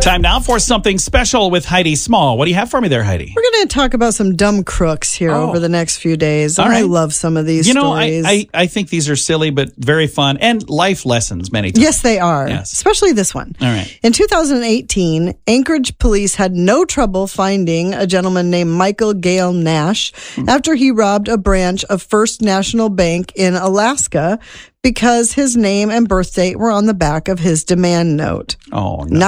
Time now for something special with Heidi Small. What do you have for me there, Heidi? We're going to talk about some dumb crooks here over the next few days. All right. I love some of these stories. I think these are silly but very fun and life lessons many times. Yes, they are. Yes. Especially this one. All right. In 2018, Anchorage police had no trouble finding a gentleman named Michael Gale Nash after he robbed a branch of First National Bank in Alaska because his name and birth date were on the back of his demand note. Oh, no.